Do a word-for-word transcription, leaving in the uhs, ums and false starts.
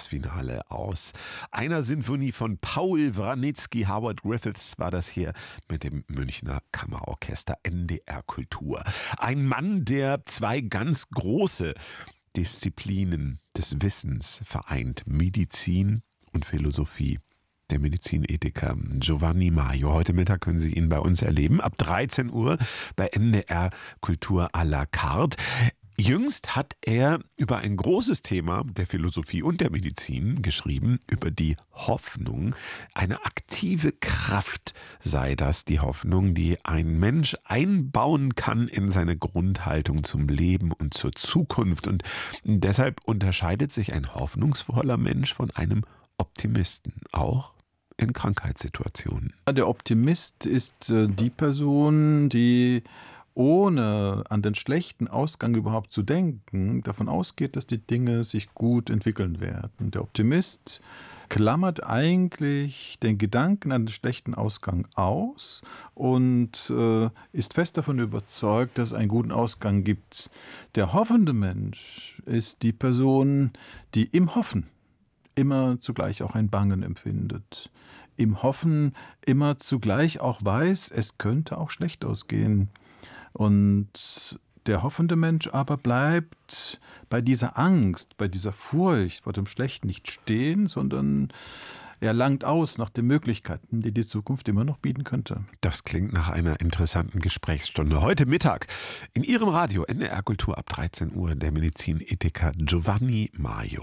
das Finale aus einer Sinfonie von Paul Wranitzky. Howard Griffiths war das hier mit dem Münchner Kammerorchester N D R Kultur. Ein Mann, der zwei ganz große Disziplinen des Wissens vereint: Medizin und Philosophie. Der Medizinethiker Giovanni Maio. Heute Mittag können Sie ihn bei uns erleben, ab dreizehn Uhr bei N D R Kultur à la carte. Jüngst hat er über ein großes Thema der Philosophie und der Medizin geschrieben, über die Hoffnung. Eine aktive Kraft sei das, die Hoffnung, die ein Mensch einbauen kann in seine Grundhaltung zum Leben und zur Zukunft. Und deshalb unterscheidet sich ein hoffnungsvoller Mensch von einem Optimisten, auch in Krankheitssituationen. Der Optimist ist äh, die Person, die ohne an den schlechten Ausgang überhaupt zu denken, davon ausgeht, dass die Dinge sich gut entwickeln werden. Der Optimist klammert eigentlich den Gedanken an den schlechten Ausgang aus und äh, ist fest davon überzeugt, dass es einen guten Ausgang gibt. Der hoffende Mensch ist die Person, die im Hoffen immer zugleich auch ein Bangen empfindet. Im Hoffen immer zugleich auch weiß, es könnte auch schlecht ausgehen. Und der hoffende Mensch aber bleibt bei dieser Angst, bei dieser Furcht vor dem Schlechten nicht stehen, sondern er langt aus nach den Möglichkeiten, die die Zukunft immer noch bieten könnte. Das klingt nach einer interessanten Gesprächsstunde. Heute Mittag in Ihrem Radio N D R Kultur ab dreizehn Uhr der Medizinethiker Giovanni Maio.